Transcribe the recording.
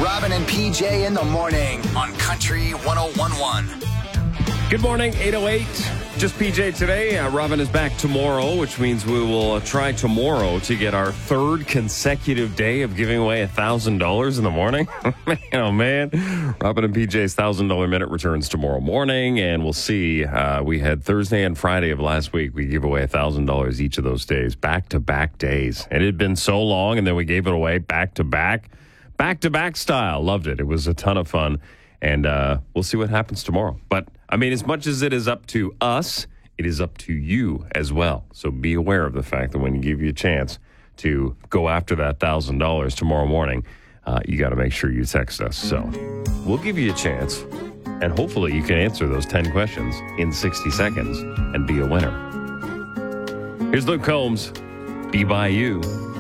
Robin and PJ in the morning on Country 101.1. Good morning, 8:08. Just PJ today. Robin is back tomorrow, which means we will try tomorrow to get our third consecutive day of giving away $1,000 in the morning. Oh, man. Robin and PJ's $1,000 minute returns tomorrow morning, and we'll see. We had Thursday and Friday of last week. We gave away $1,000 each of those days, back-to-back days. And it had been so long, and then we gave it away back-to-back style. Loved it. It was a ton of fun. And we'll see what happens tomorrow. But, I mean, as much as it is up to us, it is up to you as well. So be aware of the fact that when you give you a chance to go after that $1,000 tomorrow morning, you got to make sure you text us. So we'll give you a chance, and hopefully you can answer those 10 questions in 60 seconds and be a winner. Here's Luke Combs, Be By You.